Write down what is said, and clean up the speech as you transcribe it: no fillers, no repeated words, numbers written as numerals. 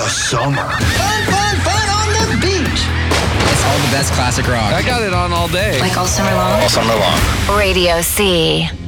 the summer. Fun on the beach. It's all the best classic rock. I got it on all day. Like all summer long? All summer long. Radio C.